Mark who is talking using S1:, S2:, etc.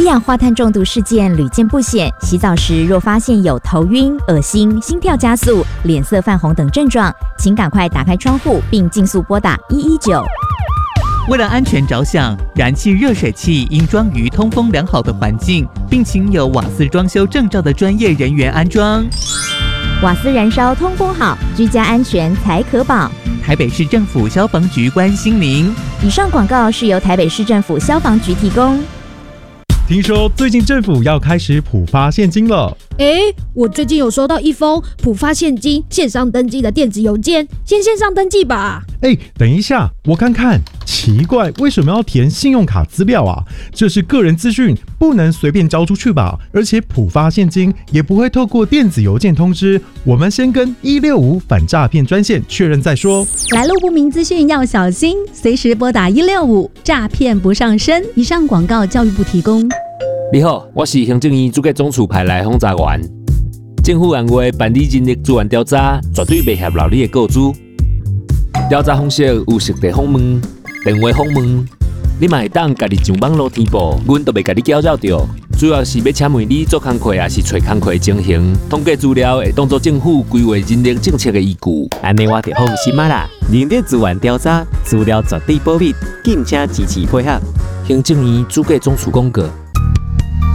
S1: 一氧化碳中毒事件屡见不鲜，洗澡时若发现有头晕、恶心、心跳加速、脸色泛红等症状，请赶快打开窗户并尽速拨打119。
S2: 为了安全着想，燃气热水器应装于通风良好的环境，并请有瓦斯装修证照的专业人员安装。
S1: 瓦斯燃烧通风好，居家安全才可保。
S2: 台北市政府消防局关心您。
S1: 以上广告是由台北市政府消防局提供。
S3: 听说最近政府要开始普发现金了。
S4: 我最近有收到一封普发现金线上登记的电子邮件，先线上登记吧。
S3: 等一下，我看看，奇怪，为什么要填信用卡资料啊？这是个人资讯，不能随便交出去吧？而且普发现金也不会透过电子邮件通知，我们先跟165反诈骗专线确认再说。
S5: 来路不明资讯要小心，随时拨打165，诈骗不上身。以上广告教育部提供。
S6: 你好，我是行政院主计总处派来轰查员。政府按月办理人力资源调查，绝对袂泄露你的个资。调查方式有实地访问、电话访问，你嘛会当家己上网络填报，阮都袂家己搅扰着。主要是要请问你做工课，也是找工课情形，统计资料会当作政府规划人力政策的依据。
S7: 安尼我就放心啦。人力资源调查资料绝对保密，敬请支持配合。
S6: 行政院主计总处公告。